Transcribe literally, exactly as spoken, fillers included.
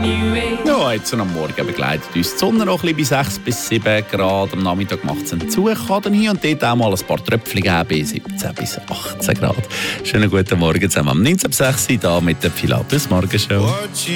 Ja, jetzt am Morgen begleitet uns die Sonne noch ein bisschen bei sechs bis sieben Grad. Am Nachmittag macht es einen Zug, kann dann hier und dort auch mal ein paar Tröpfchen geben, bei siebzehn bis achtzehn Grad. Schönen guten Morgen zusammen am neunzehn Uhr sechs hier mit der Pilatus Morgenshow.